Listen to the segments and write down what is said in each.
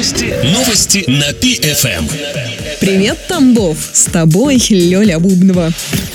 Новости на ПФМ. Привет, Тамбов! С тобой Лёля Бубнова.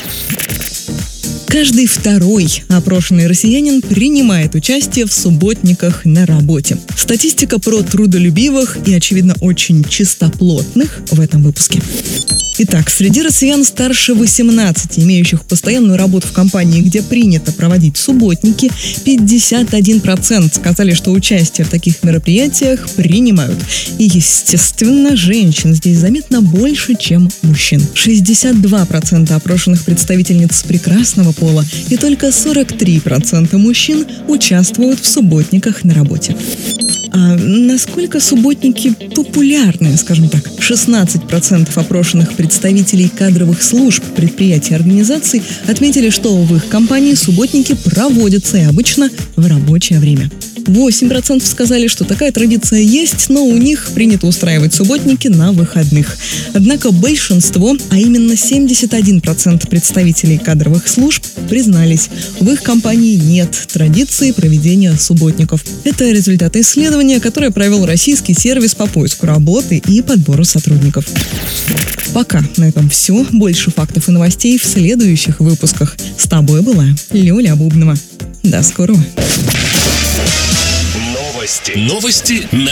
Каждый второй опрошенный россиянин принимает участие в субботниках на работе. Статистика про трудолюбивых и, очевидно, очень чистоплотных в этом выпуске. Итак, среди россиян старше 18, имеющих постоянную работу в компании, где принято проводить субботники, 51% сказали, что участие в таких мероприятиях принимают. И, естественно, женщин здесь заметно больше, чем мужчин. 62% опрошенных представительниц прекрасного пола и только 43% мужчин участвуют в субботниках на работе. А насколько субботники популярны, скажем так? 16% опрошенных представителей кадровых служб предприятий и организаций отметили, что в их компании субботники проводятся и обычно в рабочее время. 8% сказали, что такая традиция есть, но у них принято устраивать субботники на выходных. Однако большинство, а именно 71% представителей кадровых служб признались, в их компании нет традиции проведения субботников. Это результаты исследования, которое провел российский сервис по поиску работы и подбору сотрудников. Пока на этом все. Больше фактов и новостей в следующих выпусках. С тобой была Лёля Бубнова. До скорого. Новости на